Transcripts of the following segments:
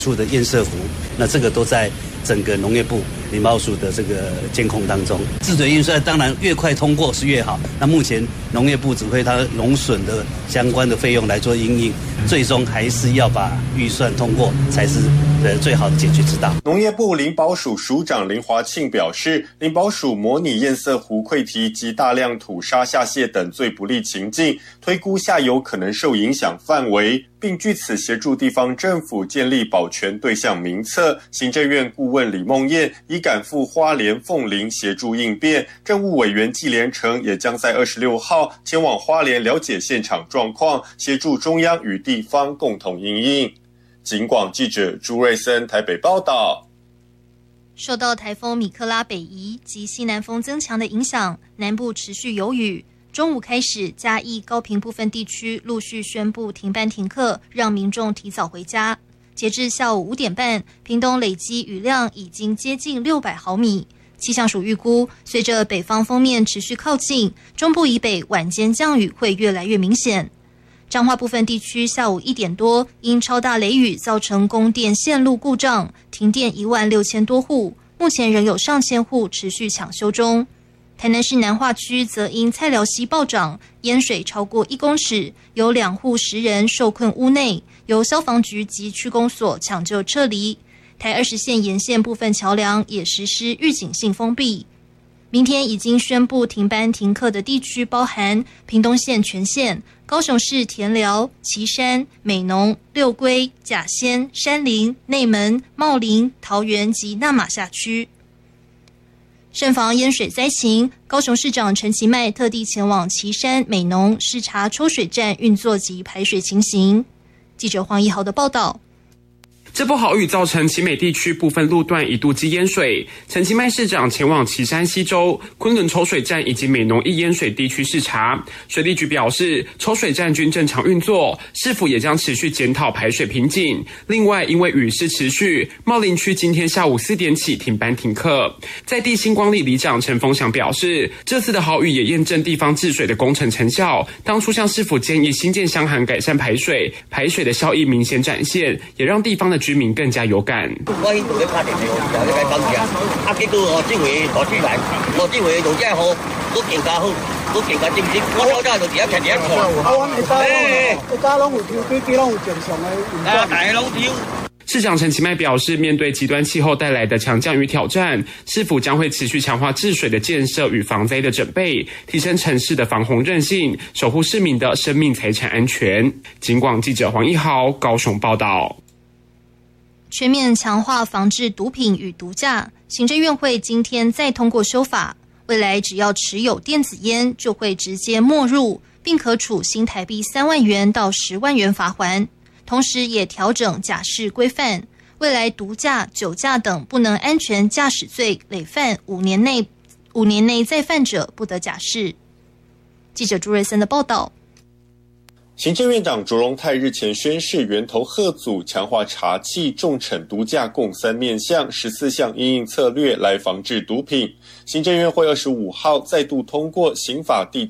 处的验色壶，那这个都在整个农业部林保署的这个监控当中。治水预算当然越快通过是越好。那目前农业部指挥它农损的相关的费用来做因应，最终还是要把预算通过才是最好的解决之道。 农业部林保署署长林华庆表示，林保署模拟堰塞湖溃堤及大量土沙下泄等最不利情境，推估下游可能受影响范围，并据此协助地方政府建立保全对象名册。行政院顾问李梦燕已赶赴花莲凤林协助应变，政务委员纪连成也将在26号前往花莲了解现场状况，协助中央与地方共同因应。警广记者朱瑞森台北报道。 受到台风米克拉北移及西南风增强的影响，南部持续有雨。中午开始，嘉义高屏部分地区陆续宣布停班停课，让民众提早回家。截至下午5点半，屏东累积雨量已经接近600毫米。气象署预估，随着北方锋面持续靠近，中部以北晚间降雨会越来越明显。彰化部分地区下午1点多，因超大雷雨造成供电线路故障，停电16000多户，目前仍有上千户持续抢修中。台南市南化区则因菜寮溪暴涨，淹水超过1公尺，有2户10人受困屋内，由消防局及区公所抢救撤离。台20线沿线部分桥梁也实施预警性封闭。明天已经宣布停班停课的地区包含屏东县全县、高雄市田寮、旗山、美浓、六龟、甲仙、山林、内门、茂林、桃园及那玛夏区。慎防淹水灾情，高雄市长陈其迈特地前往旗山、美浓视察抽水站运作及排水情形。记者黄一豪的报道。 这波豪雨造成旗美地区部分路段一度积淹水，陈其迈市长前往旗山西周、昆仑抽水站以及美浓易淹水地区视察。水利局表示，抽水站均正常运作，市府也将持续检讨排水瓶颈。另外，因为雨势持续，茂林区今天下午4点起停班停课。在地星光里里长陈丰祥表示，这次的豪雨也验证地方治水的工程成效。当初向市府建议新建箱涵改善排水，排水的效益明显展现，也让地方的居民更加有感。 我迄度咧拍电话，然后咧讲啊，结果这回大水来，这回落遮雨，都更加好，都更加正直。我老早就伫遐徛伫遐看。 一家拢有抽，几拢有正常的。 大家拢抽。 市长陈其迈表示，面对极端气候带来的强降雨挑战，市府将会持续强化治水的建设与防灾的准备，提升城市的防洪韧性，守护市民的生命财产安全。警广记者黄一豪高雄报道。 全面强化防治毒品与毒驾，行政院会今天再通过修法，未来只要持有电子烟就会直接没入，并可处新台币3万元到10万元罚锾。同时也调整假释规范，未来毒驾、酒驾等不能安全驾驶罪累犯5年内再犯者不得假释。记者朱瑞森的报道。 行政院长卓荣泰日前宣示，源头吓阻，强化查缉、重惩毒驾共3面向14项因应策略来防治毒品。行政院会25号再度通过刑法第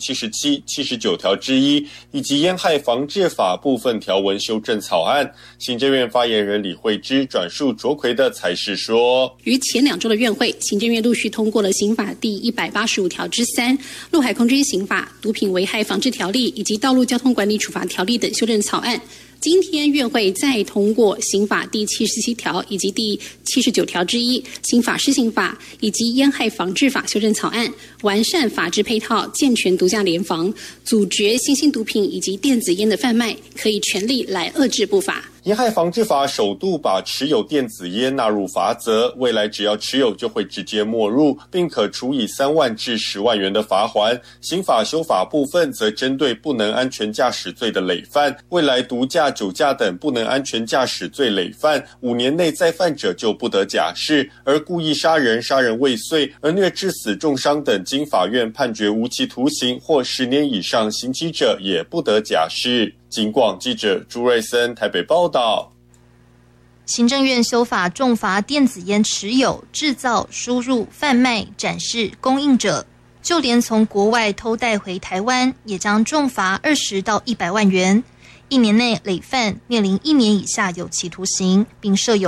77、79条之一以及烟害防治法部分条文修正草案。行政院发言人李惠芝转述卓奎的采视说， 于前2周的院会，行政院陆续通过了刑法第185条之3、陆海空军刑法、毒品危害防治条例以及道路交通管理处罚条例等修正草案。今天院会再通过刑法第77条以及第79条之一、刑法施行法以及烟害防治法修正草案，完善法制配套，健全毒驾联防，阻绝新兴毒品以及电子烟的贩卖，可以全力来遏制不法。 烟害防治法首度把持有电子烟纳入罚则，未来只要持有就会直接没入，并可处以3万至10万元的罚锾。刑法修法部分则针对不能安全驾驶罪的累犯，未来毒驾、酒驾等不能安全驾驶罪累犯5年内再犯者就不得假释，而故意杀人、杀人未遂、而虐致死、重伤等经法院判决无期徒刑或10年以上刑期者也不得假释。警广记者朱瑞森台北报道。 行政院修法重罚电子烟持有、制造、输入、贩卖、展示、供应者，就连从国外偷带回台湾，也将重罚20到100万元，1年内累犯面临1年以下有期徒刑，并设有